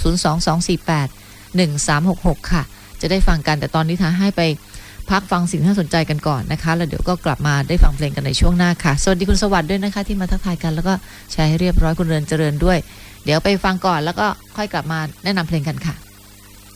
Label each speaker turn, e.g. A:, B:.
A: 022481366ค่ะจะได้ฟังกันแต่ตอนนี้ท้าให้ไปพักฟังสิ่งที่น่าสนใจกันก่อนนะคะแล้วเดี๋ยวก็กลับมาได้ฟังเพลงกันในช่วงหน้าค่ะสวัสดีคุณสวัสดิ์ด้วยนะคะที่มาทักทายกันแล้วก็แชร์ให้เรียบร้อยคุณเรือนเจริญด้วยเดี๋ยวไปฟังก่อนแล้วก็ค่อยกลับมาแนะนำเพลงกันค่ะ